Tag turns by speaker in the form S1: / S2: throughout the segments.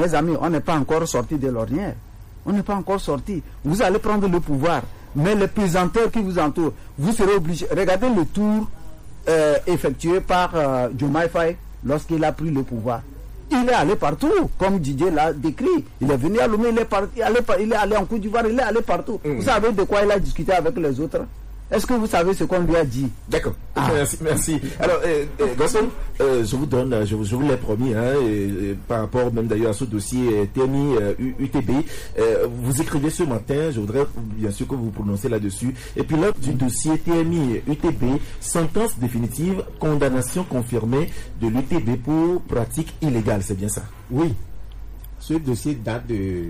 S1: Mes amis, on n'est pas encore sorti de l'ornière. On n'est pas encore sorti. Vous allez prendre le pouvoir. Mais les pesanteurs qui vous entourent, vous serez obligés. Regardez le tour effectué par Diomaye Faye lorsqu'il a pris le pouvoir. Il est allé partout, comme Didier l'a décrit. Il est venu à Lomé, il est allé en Côte d'Ivoire, il est allé partout. Vous savez de quoi il a discuté avec les autres? Est-ce que vous savez ce qu'on lui a dit?
S2: D'accord. Merci. Alors, Gaston, je vous l'ai promis, par rapport même d'ailleurs à ce dossier TMI UTB, vous écrivez ce matin, je voudrais bien sûr que vous vous prononcez là-dessus. Et puis là, du dossier TMI UTB, sentence définitive, condamnation confirmée de l'UTB pour pratique illégale, c'est bien ça?
S3: Oui. Ce dossier date de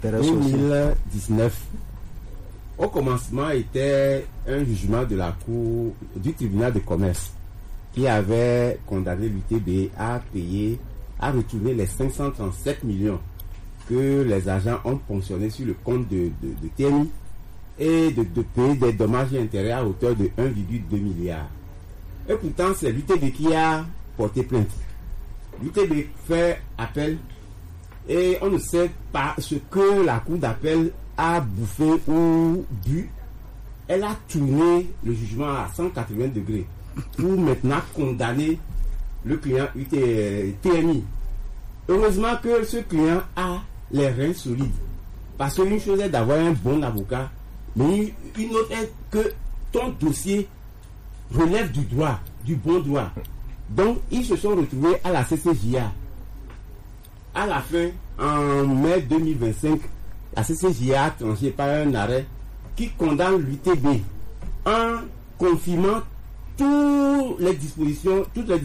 S3: 2019. Au commencement, était un jugement de la Cour du tribunal de commerce qui avait condamné l'UTB à retourner les 537 millions que les agents ont ponctionnés sur le compte de TMI et de payer des dommages et intérêts à hauteur de 1,2 milliard. Et pourtant, c'est l'UTB qui a porté plainte. L'UTB fait appel et on ne sait pas ce que la Cour d'appel a bouffé ou bu. Elle a tourné le jugement à 180 degrés pour maintenant condamner le client TMI. Heureusement que ce client a les reins solides. Parce qu'une chose est d'avoir un bon avocat, mais une autre est que ton dossier relève du droit, du bon droit. Donc, ils se sont retrouvés à la CCJA. À la fin, en mai 2025, la CCJA a tranché par un arrêt qui condamne l'UTB en confirmant toutes les dispositions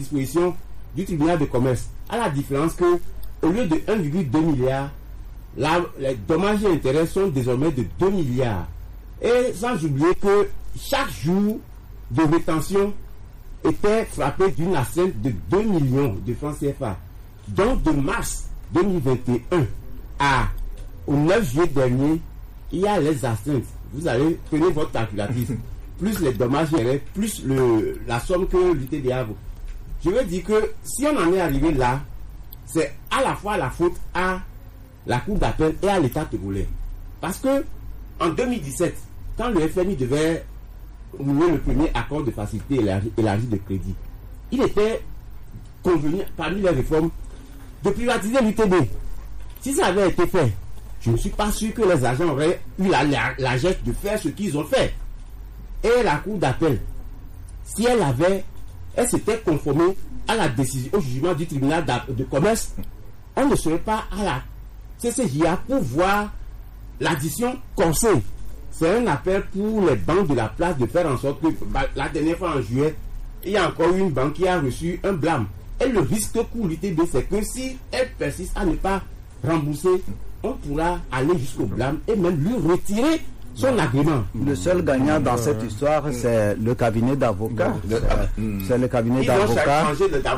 S3: du tribunal de commerce. À la différence que, au lieu de 1,2 milliard, les dommages et intérêts sont désormais de 2 milliards. Et sans oublier que chaque jour de rétention était frappé d'une astreinte de 2 millions de francs CFA. Donc de mars 2021 au 9 juillet dernier, il y a les astreintes. Vous allez prendre votre calculatrice, plus les dommages et plus la somme que l'UTB a. Je veux dire que si on en est arrivé là, c'est à la fois la faute à la Cour d'appel et à l'État togolais. Parce que en 2017, quand le FMI devait nouer le premier accord de facilité élargie de crédit, il était convenu parmi les réformes de privatiser l'UTB. Si ça avait été fait, je ne suis pas sûr que les agents auraient eu la geste de faire ce qu'ils ont fait. Et la Cour d'appel, si elle s'était conformée à la décision, au jugement du tribunal de commerce, on ne serait pas à la CCJA pour voir l'addition corsée. C'est un appel pour les banques de la place de faire en sorte que la dernière fois en juillet, il y a encore une banque qui a reçu un blâme. Et le risque pour l'UTB, c'est que si elle persiste à ne pas rembourser, on pourra aller jusqu'au blâme et même lui retirer son agrément.
S1: Le seul gagnant dans cette histoire, c'est le cabinet d'avocats. C'est le cabinet d'avocats.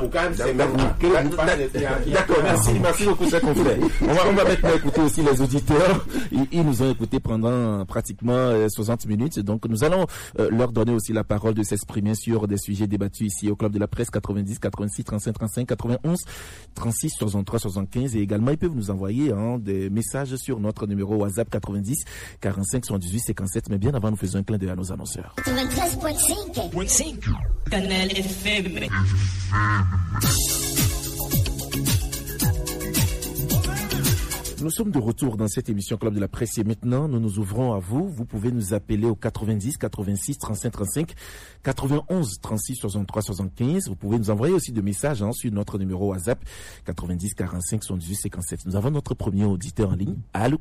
S2: D'accord, merci beaucoup, chers confrères. On va maintenant écouter aussi les auditeurs. Ils nous ont écoutés pendant pratiquement 60 minutes. Donc, nous allons leur donner aussi la parole de s'exprimer sur des sujets débattus ici au Club de la Presse 90, 86, 35, 35, 91, 36, 63, 75. Et également, ils peuvent nous envoyer des messages sur notre numéro WhatsApp 90, 45, 78, 57. Mais bien avant, nous faisons un clin d'œil à nos annonceurs.
S4: 93.5 Canal FM.
S2: Nous sommes de retour dans cette émission Club de la Presse et maintenant nous nous ouvrons à vous. Vous pouvez nous appeler au 90 86 35 35 91 36 63 75. Vous pouvez nous envoyer aussi des messages sur notre numéro WhatsApp 90 45 78 57. Nous avons notre premier auditeur en ligne. Allô?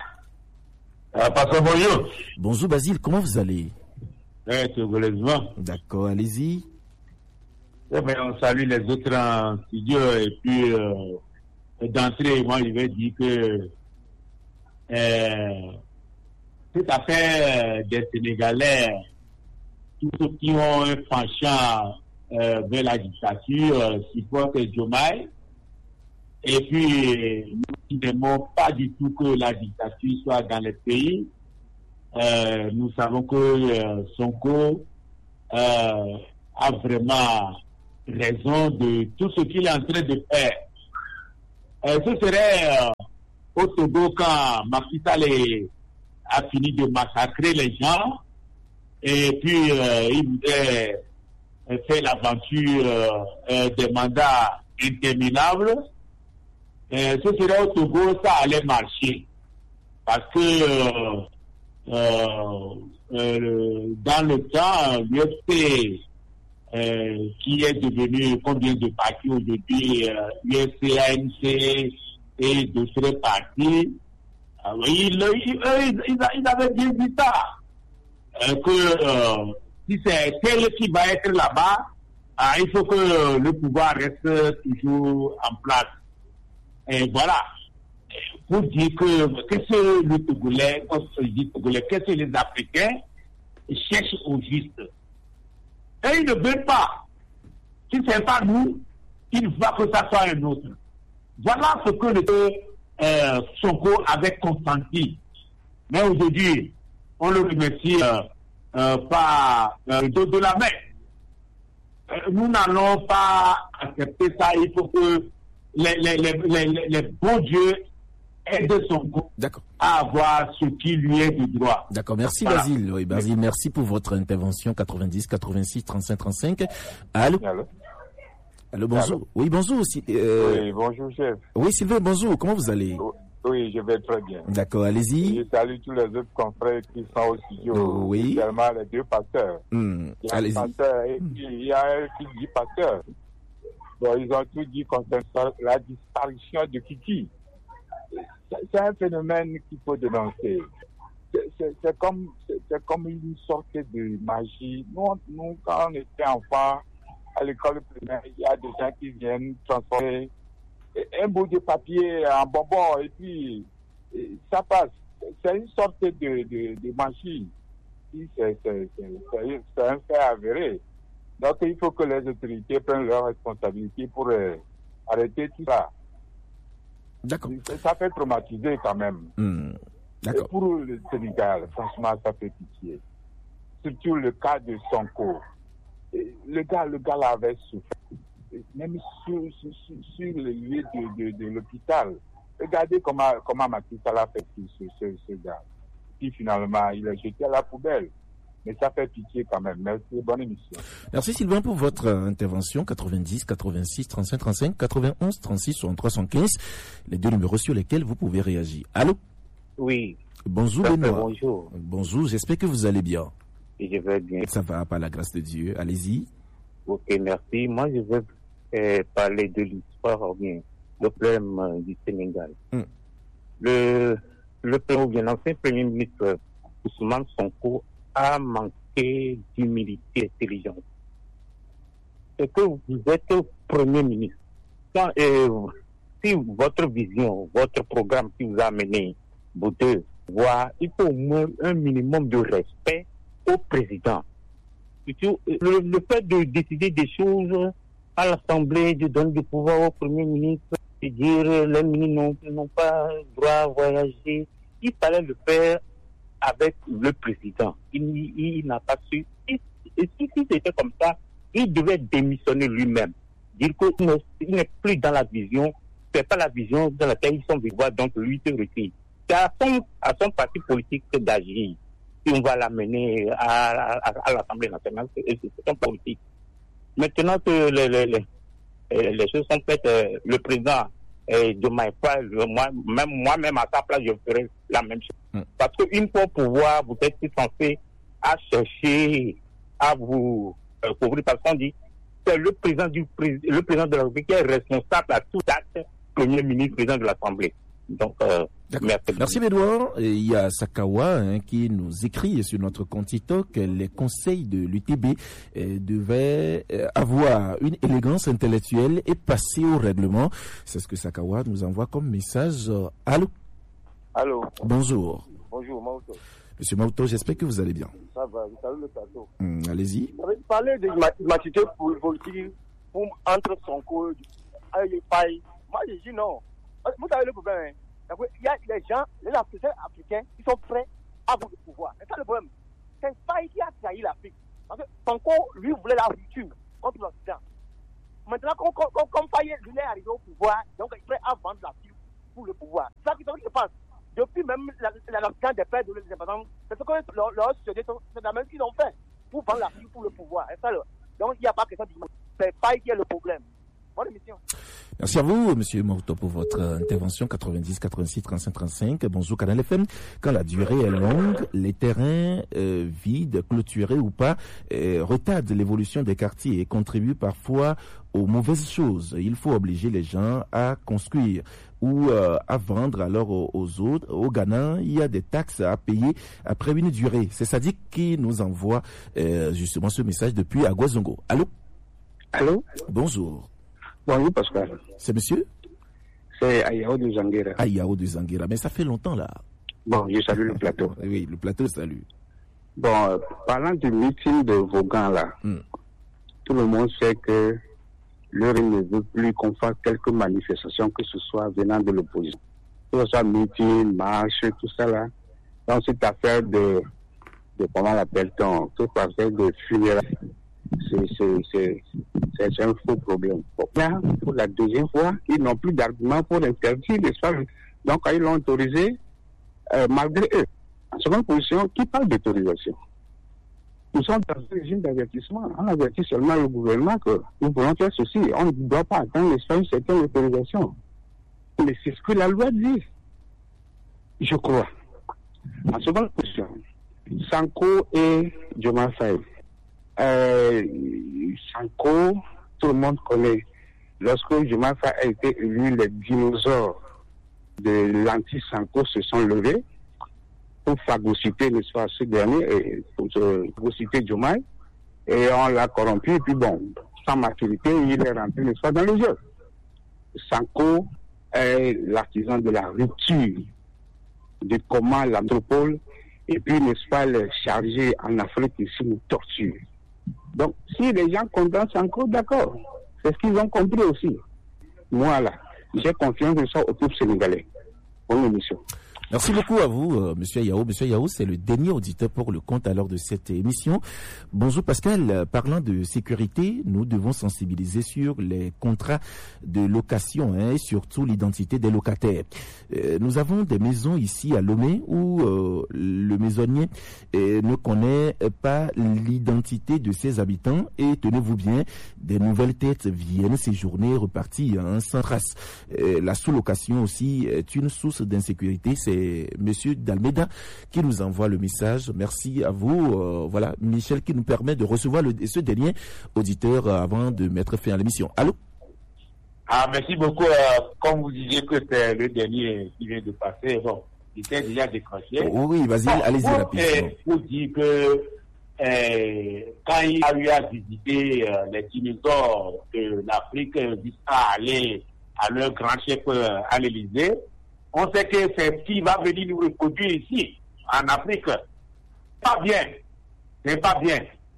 S5: Bonjour.
S2: Bonjour Basile, comment vous allez?
S5: Togolaisement.
S2: D'accord, allez-y.
S5: On salue les autres en studio et puis d'entrée, moi je vais dire que cette affaire des Sénégalais, tous ceux qui ont un penchant vers la dictature supportent Diomaye. Et puis, nous n'aimons pas du tout que la dictature soit dans les pays. Nous savons que Sonko a vraiment raison de tout ce qu'il est en train de faire. Ce serait au Togo quand Macky Sall a fini de massacrer les gens et puis il voudrait faire l'aventure des mandats interminables. Ce serait au Togo, ça allait marcher. Parce que dans le temps, l'UFC qui est devenu combien de partis aujourd'hui, l'UFC, ANC et d'autres partis, ils avaient bien dit ça, que si c'est tel qui va être là-bas, il faut que le pouvoir reste toujours en place. Et voilà. Pour dire qu'est-ce que le Togolais, qu'est-ce que les Africains cherchent au juste. Et ils ne veulent pas. Si ce n'est pas nous, il faut que ça soit un autre. Voilà ce que le Sonko avait consenti. Mais aujourd'hui, on le remercie par le dos de la main. Nous n'allons pas accepter ça. Il faut que les bons dieux aident Sonko à avoir ce qui lui est du droit.
S2: D'accord, merci voilà. Basile. Oui, Basile, merci pour votre intervention. 90 86 35 35. Allô? Allô, bonjour. Allô. Oui, bonjour aussi.
S6: Oui, bonjour, chef.
S2: Oui, Sylvain, bonjour. Comment vous allez?
S6: Oui, je vais très bien.
S2: D'accord, allez-y.
S6: Je salue tous les autres confrères qui sont au studio.
S2: Oui.
S6: Également les deux pasteurs. Il y a un pasteur et puis il y a un qui dit pasteur. Bon, ils ont tout dit concernant la disparition de Kiki. C'est un phénomène qu'il faut dénoncer. C'est comme une sorte de magie. Nous, quand on était enfants, à l'école primaire, il y a des gens qui viennent transformer un bout de papier en bonbon et puis ça passe. C'est une sorte de magie. C'est un fait avéré. Donc il faut que les autorités prennent leurs responsabilités pour arrêter tout ça.
S2: D'accord.
S6: Ça fait traumatiser quand même.
S2: D'accord.
S6: Et pour le Sénégal, franchement, ça fait pitié. Surtout le cas de Sonko. Le gars là avait souffert. Même sur le lieu de l'hôpital. Regardez comment Macky Sall a fait ce gars. Puis finalement, il est jeté à la poubelle. Mais ça fait pitié quand même. Merci, bonne émission.
S2: Merci Sylvain pour votre intervention. 90 86 35 35 91 36 63 75. Les deux numéros sur lesquels vous pouvez réagir. Allô?
S7: Oui.
S2: Bonjour Benoît.
S7: Bonjour.
S2: Bonjour, j'espère que vous allez bien.
S7: Et je vais bien.
S2: Ça va, par la grâce de Dieu. Allez-y.
S7: Ok, merci. Moi, je veux parler de l'histoire, bien, le problème du Sénégal. Le l'ancien Premier ministre Ousmane Sonko a manqué d'humilité intelligente. C'est que vous êtes Premier ministre. Quand, si votre vision, votre programme qui vous a amené, vous deux, il faut au moins un minimum de respect au président. Le fait de décider des choses à l'Assemblée, de donner du pouvoir au Premier ministre, de dire les ministres n'ont pas droit à voyager, il fallait le faire avec le président. Il n'a pas su. Et si c'était comme ça, il devait démissionner lui-même. Dire qu'il n'est plus dans la vision, c'est pas la vision dans laquelle ils sont vivants, donc lui se retire. C'est à son parti politique d'agir. Si on va l'amener à l'Assemblée nationale, c'est son politique. Maintenant que les choses sont faites, le président de moi-même à sa place, je ferai la même chose. Parce qu'une fois au pouvoir, vous êtes censé à chercher à vous couvrir, parce qu'on dit c'est le président de la République qui est responsable à tout acte, Premier ministre, président de l'Assemblée. Donc,
S2: merci Bédouard. Il y a Sakawa qui nous écrit sur notre compte TikTok que les conseils de l'UTB devaient avoir une élégance intellectuelle et passer au règlement. C'est ce que Sakawa nous envoie comme message. Allô?
S8: Allô?
S2: Bonjour.
S8: Bonjour, Mauto.
S2: Monsieur Mauto, j'espère que vous allez bien.
S8: Ça va, vous savez le plateau.
S2: Allez-y.
S8: Vous avez parlé de maturité politique entre Sonko et Faye. Moi, je dis non. Vous savez le problème, hein? Il y a des gens, les Africains, qui sont prêts à avoir le pouvoir. C'est ça le problème. C'est Faye qui a trahi l'Afrique. Parce que Sonko, lui, voulait la rupture contre l'Occident. Maintenant, comme Faye lui est arrivé au pouvoir, donc il est prêt à vendre la fille pour le pouvoir. C'est ça qui se passe. Depuis même l'enquête des pères de l'indépendance, c'est ce que leurs sociétés, c'est la même qu'ils ont fait pour vendre la fille pour le pouvoir. Donc il n'y a pas question de c'est Faye qui est le problème. Bonne émission.
S2: Merci à vous, M. Mouto, pour votre intervention. 90 86 35 35. Bonjour, Canal FM. Quand la durée est longue, les terrains vides, clôturés ou pas, retardent l'évolution des quartiers et contribuent parfois aux mauvaises choses. Il faut obliger les gens à construire ou à vendre alors aux autres. Au Ghana, il y a des taxes à payer après une durée. C'est Sadiq qui nous envoie justement ce message depuis Aguazongo. Allô?
S9: Allô?
S2: Bonjour.
S9: Bonjour Pascal.
S2: C'est monsieur?
S9: C'est Ayao de Zanguera.
S2: Ayao de Zanguera, mais ça fait longtemps là.
S9: Bon, je salue le plateau.
S2: Oui, le plateau salue.
S9: Bon, parlant du meeting de Vaughan là, tout le monde sait que l'heure ne veut plus qu'on fasse quelques manifestations, que ce soit venant de l'opposition. Que ce soit meeting, marche, tout ça là. Dans cette affaire de comment l'appelle-t-on, toute affaire de funérailles. C'est un faux problème. Bon, là, pour la deuxième fois, ils n'ont plus d'arguments pour interdire les soins. Donc, ils l'ont autorisé, malgré eux. En seconde position, qui parle d'autorisation? Nous sommes dans un régime d'avertissement. On avertit seulement le gouvernement que nous voulons faire ceci. On ne doit pas attendre les soins, c'est une autorisation. Mais c'est ce que la loi dit. Je crois. En seconde position, Sanko et Diomaye Faye. Sanko, tout le monde connaît. Lorsque Diomaye Faye a été élu, les dinosaures de l'anti-Sanko se sont levés pour phagocyter, n'est-ce pas, ce dernier, et pour phagocyter Diomaye, et on l'a corrompu, et puis bon, sans maturité, il est rentré, n'est-ce pas, dans le jeu. Sanko est l'artisan de la rupture, de comment la métropole, et puis, n'est-ce pas, les chargés en Afrique ici nous torturent. Donc, si les gens condamnent Sanko, d'accord. C'est ce qu'ils ont compris aussi. Moi, là, j'ai confiance de ça au peuple sénégalais. Bonne émission.
S2: Merci beaucoup à vous, Monsieur Yao. Monsieur Yao, c'est le dernier auditeur pour le compte à l'heure de cette émission. Bonjour Pascal. Parlant de sécurité, nous devons sensibiliser sur les contrats de location et surtout l'identité des locataires. Nous avons des maisons ici à Lomé où le maisonnier ne connaît pas l'identité de ses habitants et tenez-vous bien, des nouvelles têtes viennent séjourner repartir sans trace. La sous-location aussi est une source d'insécurité. C'est Monsieur Dalmeda qui nous envoie le message. Merci à vous. Voilà, Michel qui nous permet de recevoir ce dernier auditeur avant de mettre fin à l'émission. Allô?
S5: Merci beaucoup. Comme vous disiez que c'est le dernier qui vient de passer, bon, il était déjà décroché.
S2: Oui, vas-y, allez-y rapidement.
S5: Pour dire que quand il a eu à visiter les dinosaures de l'Afrique jusqu'à aller à leur grand chef à l'Élysée, on sait que c'est ce qui va venir nous reproduire ici, en Afrique. Pas bien. C'est pas bien.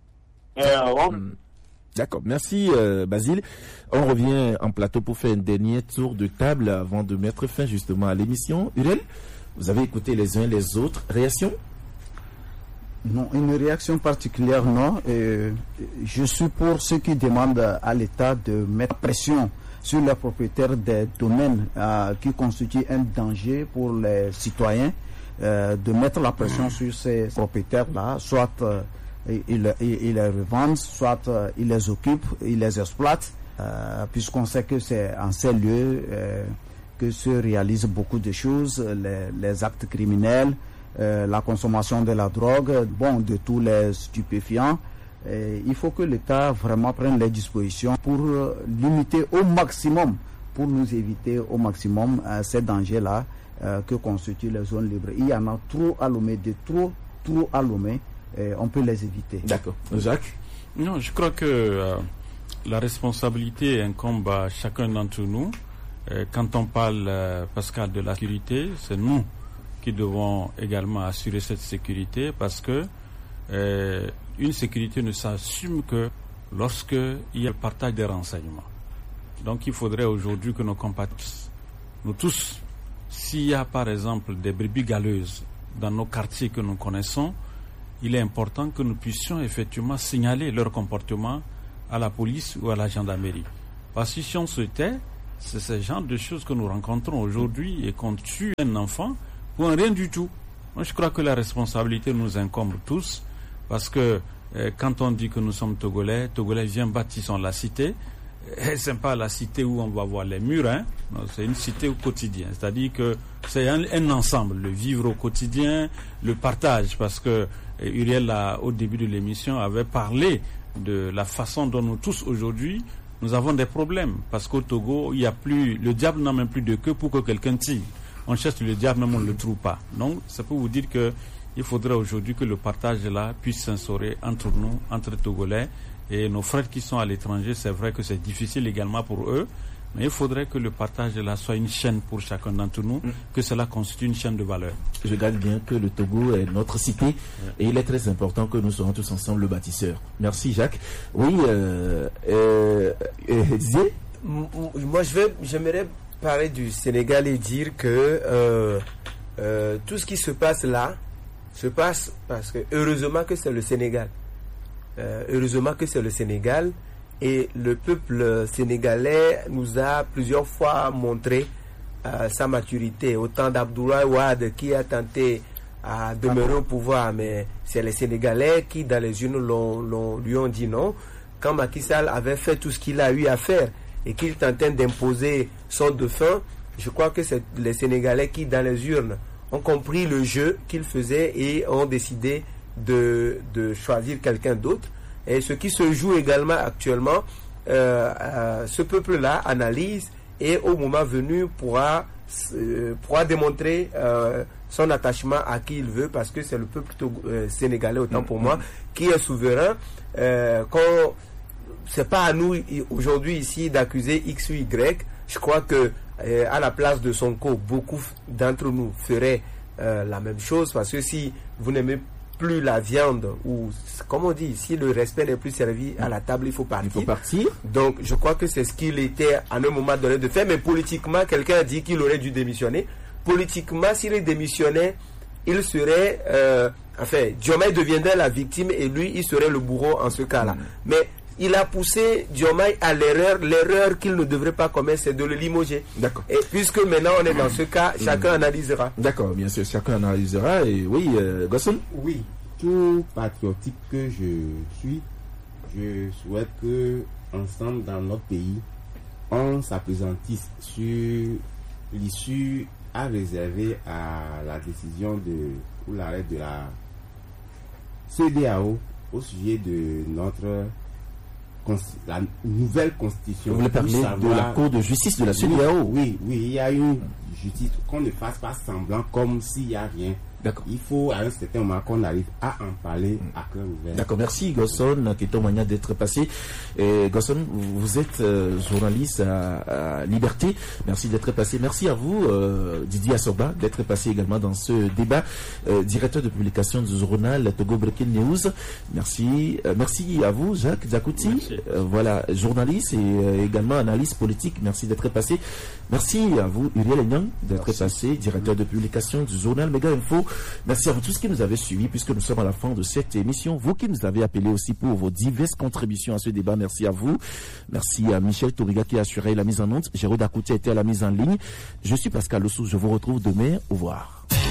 S2: D'accord. Merci, Basile. On revient en plateau pour faire un dernier tour de table avant de mettre fin justement à l'émission. Urel, vous avez écouté les uns les autres. Réaction?
S1: Non, une réaction particulière, non. Je suis pour ceux qui demandent à l'État de mettre pression sur les propriétaires des domaines qui constituent un danger pour les citoyens, de mettre la pression sur ces propriétaires-là, soit ils les revendent, soit ils les occupent, ils les exploitent, puisqu'on sait que c'est en ces lieux que se réalisent beaucoup de choses, les actes criminels, la consommation de la drogue, bon, de tous les stupéfiants. Il faut que l'État vraiment prenne les dispositions pour limiter au maximum, pour nous éviter au maximum ces dangers-là que constituent les zones libres. Il y en a trop à Lomé, trop à Lomé, on peut les éviter.
S2: D'accord. Jacques?
S10: Non, je crois que la responsabilité incombe à chacun d'entre nous. Quand on parle, Pascal, de la sécurité, c'est nous qui devons également assurer cette sécurité parce que une sécurité ne s'assume que lorsque il y a le partage des renseignements. Donc il faudrait aujourd'hui que nos compatriotes, nous tous, s'il y a par exemple des brebis galeuses dans nos quartiers que nous connaissons, il est important que nous puissions effectivement signaler leur comportement à la police ou à la gendarmerie. Parce que si on se tait, c'est ce genre de choses que nous rencontrons aujourd'hui et qu'on tue un enfant pour rien du tout. Moi, je crois que la responsabilité nous incombe tous, parce que quand on dit que nous sommes Togolais, viens bâtissons la cité. Et c'est pas la cité où on va voir les murs, hein. Non, c'est une cité au quotidien. C'est-à-dire que c'est un ensemble, le vivre au quotidien, le partage, parce que Uriel, au début de l'émission, avait parlé de la façon dont nous tous aujourd'hui, nous avons des problèmes. Parce qu'au Togo, il y a plus, le diable n'a même plus de queue pour que quelqu'un tire. On cherche le diable, même on ne le trouve pas. Donc, ça peut vous dire que il faudrait aujourd'hui que le partage là puisse s'instaurer entre nous, entre Togolais et nos frères qui sont à l'étranger. C'est vrai que c'est difficile également pour eux, mais il faudrait que le partage là soit une chaîne pour chacun d'entre nous, que cela constitue une chaîne de valeur.
S2: Je garde bien que le Togo est notre cité et il est très important que nous soyons tous ensemble le bâtisseur. Merci Jacques. Oui, Didier.
S11: Moi j'aimerais parler du Sénégal et dire que tout ce qui se passe là se passe parce que heureusement que c'est le Sénégal. Heureusement que c'est le Sénégal et le peuple sénégalais nous a plusieurs fois montré sa maturité. Autant d'Abdoulaye Wade qui a tenté à demeurer au pouvoir, mais c'est les Sénégalais qui dans les urnes lui ont dit non. Quand Macky Sall avait fait tout ce qu'il a eu à faire et qu'il tentait d'imposer son dauphin, je crois que c'est les Sénégalais qui dans les urnes ont compris le jeu qu'il faisait et ont décidé de choisir quelqu'un d'autre. Et ce qui se joue également actuellement, ce peuple-là analyse et au moment venu pourra démontrer son attachement à qui il veut, parce que c'est le peuple sénégalais, autant pour moi, qui est souverain. C'est pas à nous aujourd'hui ici d'accuser X ou Y. Je crois que à la place de Sonko, beaucoup d'entre nous feraient la même chose, parce que si vous n'aimez plus la viande, ou comme on dit, si le respect n'est plus servi à la table, il faut partir. Donc je crois que c'est ce qu'il était à un moment donné de faire, mais politiquement, quelqu'un a dit qu'il aurait dû démissionner. Politiquement, s'il démissionnait, il serait Diomaye deviendrait la victime et lui, il serait le bourreau en ce cas-là. Mais il a poussé Diomaye à l'erreur. L'erreur qu'il ne devrait pas commettre, c'est de le limoger. D'accord. Et puisque maintenant on est dans ce cas, chacun analysera.
S2: D'accord, bien sûr, chacun analysera. Et oui, Gosson.
S3: Oui, tout patriotique que je suis, je souhaite que ensemble dans notre pays, on s'appesantisse sur l'issue à réserver à la décision ou l'arrêt de la CEDEAO au sujet de la nouvelle constitution.
S2: Vous voulez parler de la Cour de justice de la CEDEAO?
S3: Oui, il y a une justice, qu'on ne fasse pas semblant comme s'il n'y a rien. D'accord. Il faut à un certain moment qu'on arrive à en parler à cœur ouvert.
S2: D'accord, merci Gosson, qui témoigne d'être passé. Gosson, vous êtes journaliste à Liberté. Merci d'être passé. Merci à vous, Didier Assoba, d'être passé également dans ce débat. Directeur de publication du journal Togo Breaking News. Merci. Merci à vous, Jacques Diakouti. Voilà, journaliste et également analyste politique. Merci d'être passé. Merci à vous, Uriel Enyang, d'être passé, directeur de publication du journal Méga Info. Merci à vous tous qui nous avez suivis, puisque nous sommes à la fin de cette émission. Vous qui nous avez appelés aussi pour vos diverses contributions à ce débat, merci à vous. Merci à Michel Toriga qui a assuré la mise en onde. Jérôme Dakouti a été à la mise en ligne. Je suis Pascal Lossou. Je vous retrouve demain. Au revoir.